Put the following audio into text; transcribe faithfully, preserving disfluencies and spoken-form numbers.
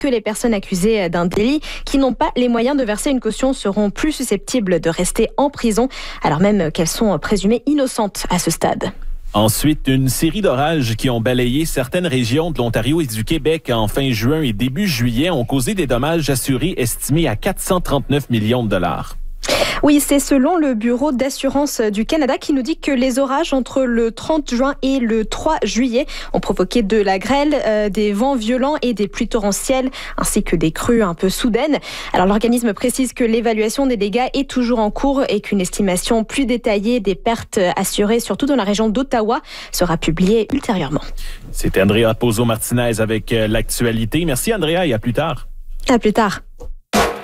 que les personnes accusées d'un délit qui n'ont pas les moyens de verser une caution seront plus susceptibles de rester en prison, alors même qu'elles sont présumées innocentes à ce stade. Ensuite, une série d'orages qui ont balayé certaines régions de l'Ontario et du Québec en fin juin et début juillet ont causé des dommages assurés estimés à quatre cent trente-neuf millions de dollars. Oui, c'est selon le Bureau d'assurance du Canada qui nous dit que les orages entre le trente juin et le trois juillet ont provoqué de la grêle, euh, des vents violents et des pluies torrentielles, ainsi que des crues un peu soudaines. Alors l'organisme précise que l'évaluation des dégâts est toujours en cours et qu'une estimation plus détaillée des pertes assurées, surtout dans la région d'Ottawa, sera publiée ultérieurement. C'était Andrea Pozzo-Martinez avec l'actualité. Merci Andrea et à plus tard. À plus tard.